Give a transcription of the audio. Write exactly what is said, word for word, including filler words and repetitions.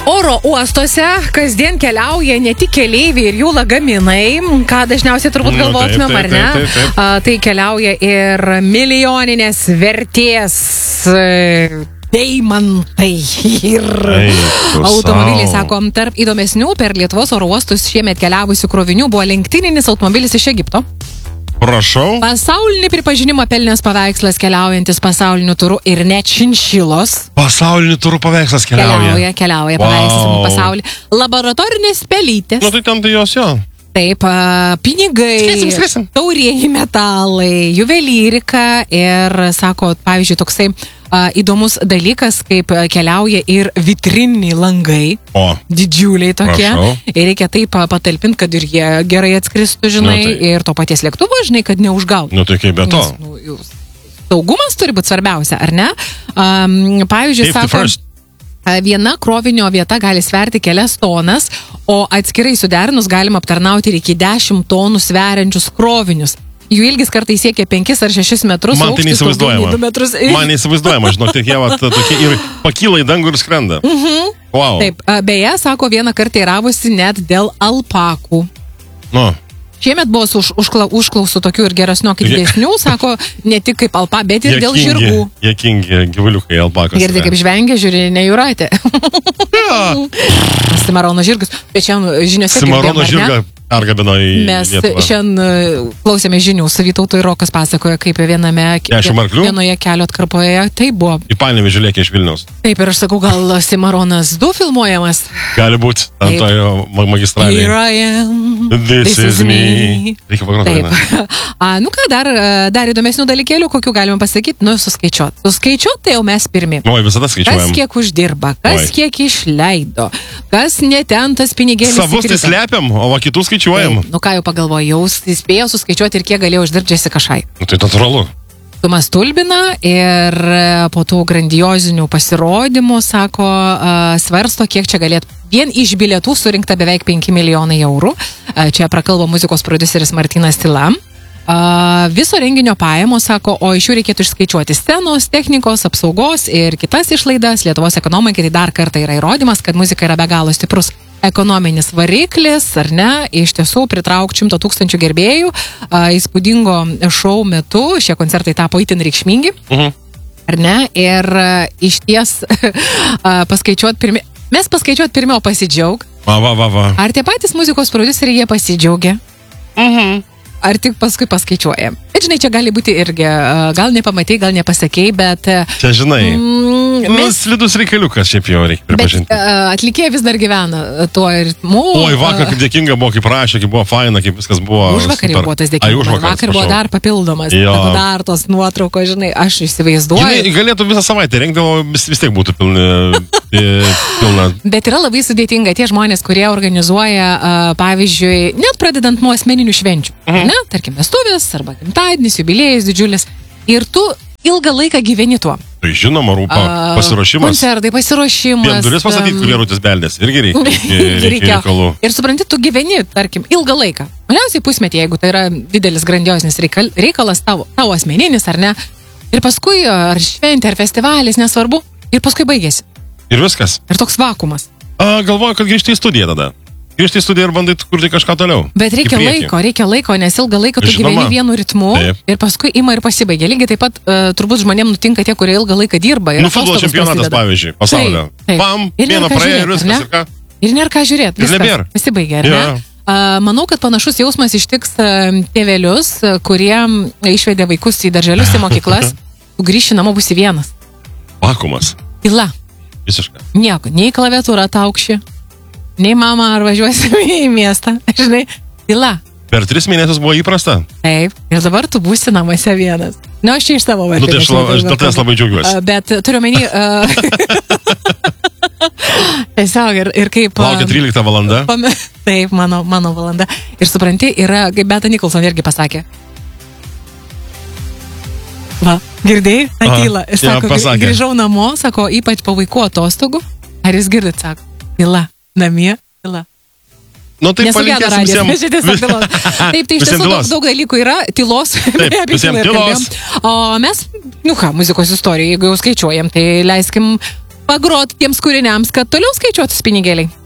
Oro uostuose kasdien keliauja ne tik keleiviai ir jų lagaminai, ką dažniausiai turbūt Nu, galvotumėm, taip, ar taip, ne? taip, taip, taip. A, tai keliauja ir milijoninės vertės e, deimantai ir Eik, automobiliai, sau. sakom, tarp įdomesnių per Lietuvos oro uostus šiemet keliavusių krovinių buvo lenktyninis automobilis iš Egipto. Prašau. Pasaulinį pripažinimą pelnęs paveikslas keliaujantis pasauliniu turu ir net šinšilos. Pasaulinių turų paveikslas keliauja. Keliauja, keliauja, Wow. paveikslas į pasaulį. Laboratorinės pelytės. Nu tai ten tai jos jo. Taip, a, pinigai, Skriesim, skriesim. taurieji metalai, juvelyrika ir, sako, pavyzdžiui, toksai a, įdomus dalykas, kaip a, keliauja ir vitrininiai langai, O. didžiuliai tokie. Prašau. Ir reikia taip a, patalpinti, kad ir jie gerai atskristų, žinai, Nu, tai. ir to paties lėktuvo, žinai, kad neužgautų. Nu tai kaip be to. Nes, nu, jūs- saugumas turi būti svarbiausia, ar ne? Um, pavyzdžiui, Safety sako, first. viena krovinio vieta gali sverti kelias tonas, o atskirai suderinus galima aptarnauti ir iki dešimt tonų sveriančius krovinius. Jų ilgis kartais siekia penkis ar šešis metrus. Man tai aukštis daugiau nei neįsivaizduojama. du metrus. Man neįsivaizduojama, žinok, tik jie va, tokie ir pakyla į dangų ir skrenda. Mhm. Wow. Taip, a, beje, sako, vieną kartą teiravosi net dėl alpakų. Nu. Šiemet buvo už, užkla, užklausų tokių ir geresnių, kaip Je- didesnių, sako, ne tik kaip alpa, bet ir dėl žirgų. Jėkingi gyvuliukai alpakos. Girdi, kaip žvengia, žiūri, ne Jūratė. Simarono žirgus. Bet šiandien žiniuose Simarono girdėjom, ar ne? žirgą pergabino į Mes Lietuvą. šiandien e, klausėme žinių, su Vytautu ir Rokas pasakoja, kaip viename, Dešimt arklių? vienoje kelio atkarpoje. Tai buvo. Į Panevėžį lėkė iš Vilniaus. Taip, ir aš sakau, gal Simaronas du filmuojamas. Gali būti ant Taip. tojo ma- magistralėje. Here I am. This is me. Reikia pagroti. Taip. A, nu ką, dar, e, dar įdomesnių dalykėlių, kokių galima pasakyti, nu, suskaičiuot. Suskaičiuot, tai jau mes pirmi. Oi, visada Kas skaičiuojam. kiek uždirba, kas Oi. kiek išleido, kas neten tas pinigėlis. Savus tai įkrito. slepiam, o va kitų skaičiuojam. Taip, nu ką jau pagalvoju, jau spėjo suskaičiuoti ir kiek galėjo uždirbti Jessica Shy. Nu, tai natūralu. Tumas Tulbina ir e, po tų grandiozinių pasirodymų, sako, e, svarsto, kiek čia galėtų. Vien iš bilietų surinkta beveik penki milijonai eurų. E, Čia prakalbo muzikos prodiuseris Martynas Tyla. A, viso renginio pajamos, sako, o iš jų reikėtų išskaičiuoti scenos, technikos, apsaugos ir kitas išlaidas. Lietuvos ekonomikai tai dar kartą yra įrodymas, kad muzika yra be galo stiprus ekonominis variklis, ar ne, iš tiesų pritrauk šimto tūkstančių gerbėjų. A, įspūdingo šou metu šie koncertai tapo itin reikšmingi, Mhm. ar ne, ir a, iš ties a, paskaičiuot pirmi, mes paskaičiuot pirmiau pasidžiaug, Va, va, va, va. ar tie patys muzikos prodiuseriai jie pasidžiaugia? Mhm. Ar tik paskui paskaičiuoja? Bet žinai, čia gali būti irgi, a, gal nepamatei, gal nepasakei, bet... a, Čia žinai. mm, Nu, mes, slidus reikaliukas šiaip jau reikia bet pripažinti. a, atlikėja vis dar gyvena tuo ritmu. Oi, vakar a, kaip dėkinga buvo, kaip rašė, kaip buvo faina, kaip viskas buvo. Užvakar jau super. buvo tas Ai, dėkingas. užvakar, Vakar buvo atsiprašau. dar papildomas. Jo. Tada dar tos nuotraukos, žinai, aš įsivaizduoju. Jinai galėtų visą savaitę rengdavo, vis, vis tiek būtų pilni, e, pilna. Bet yra labai sudėtinga tie žmonės, kurie organizuoja, a, pavyzdžiui, net pradedant nuo asmeninių švenčių. Mhm. Ne, tarkim, vestuvės arba gimtadienis, jubiliejus didžiulis. Ir tu ilgą laiką gyveni tuo. Tai žinoma, rūpa, A, pasiruošimas. Koncertai, pasiruošimas. Vien duris pasakyti, am, kurie rūtis beldės. Irgi reikia, reikia, reikia Reikia. reikalų. Ir supranti, tu gyveni, tarkim, ilgą laiką. Mažiausiai pusmetį, jeigu tai yra didelis grandiosinis reikal, reikalas tavo, tavo asmeninis, ar ne. Ir paskui, ar šventė, ar festivalis, nesvarbu. Ir paskui baigėsi. Ir viskas. Ir toks vakumas. A, galvoju, kad grįžti į studiją tada. Grįžti į studiją ir bandai kurti kažką toliau. Bet reikia Į priekį. laiko, reikia laiko, nes ilgą laiką tu Žinoma. gyveni vienu ritmu. Taip. Ir paskui ima ir pasibaigia. Lygiai taip pat uh, turbūt žmonėm nutinka tie, kurie ilgą laiką dirba. ir Nu, futbolo atostogos čempionatas, prasideda. pavyzdžiui, pasaulio. Taip, taip. Pam, Ir nėra vieną ką praėjo ir žiūrėt, viskas. ar ne? Ir ką? Ir nėra ką žiūrėti. Ir nebėra. Pasibaigia, ar Jo. ne? Uh, manau, kad panašus jausmas ištiks uh, tėvelius, uh, kurie išvedė vaikus į darželius, į mokyklas. Tu grįši namo, būsi vienas. Vakumas. Tyla. Visiškai. Nieko. Nei klaviatūra taukši, nei mama ar važiuosime į miestą. Žinai, tyla. Per tris mėnesius buvo įprasta. Taip. Ir dabar tu būsi namuose vienas. Na, aš čia iš savo vardą. Nu, tai aš, la- aš dėl tavęs labai džiaugiuosi. Uh, bet turiu menį... Uh, tiesiog ir, ir kaip... uh, Laukia trylikta valanda. Pame... Taip, mano, mano valanda. Ir supranti, yra, kaip Beta Nicholson irgi pasakė. Va, girdėjai, tą Aha, tylą. Ir jo, sako, gr- pasakė. grįžau namo, sako, ypač po vaikų atostogų. Ar jūs girdit, sako, tyla, namie, tyla. Nu, tai Nesugedo palinkėsim radijas, visiems. mes čia tiesiog tylos. Taip, tai iš Visiems tiesų daug, tylos. daug dalykų yra, tylos. Taip, apie visiems tylą ir tylos. kalbėjom. O mes, nu ką, muzikos istorija, jeigu jau skaičiuojam, tai leiskim pagrot tiems kūriniams, kad toliau skaičiuotis pinigėliai.